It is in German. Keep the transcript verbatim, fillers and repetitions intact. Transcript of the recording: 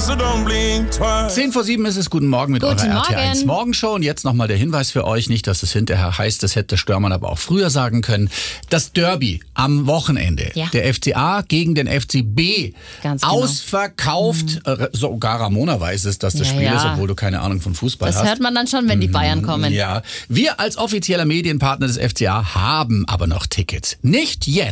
so don't blink twice. Zehn vor sieben ist es. Guten Morgen mit Guten eurer Morgen. R T eins Morgenshow. Und jetzt nochmal der Hinweis für euch, nicht, dass es hinterher heißt, das hätte Störmann aber auch früher sagen können. Das Derby am Wochenende. Ja. Der F C A gegen den F C B. Ganz genau. Ausverkauft. Mhm. Sogar Ramona weiß es, dass das Ja, Spiel ja. ist, obwohl du keine Ahnung von Fußball Das hast. hört man dann schon, wenn die Bayern kommen. Ja. Wir als offizieller Medienpartner des F C A haben aber noch Tickets. Nicht jetzt.